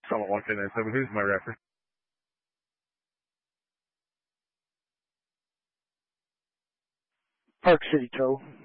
Someone walked in and said, "Who's my reference?" Park City Tow.